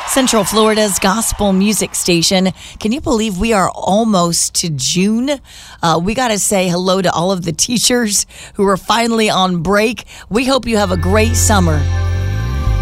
Central Florida's gospel music station. Can you believe we are almost to June? We got to say hello to all of the teachers who are finally on break. We hope you have a great summer.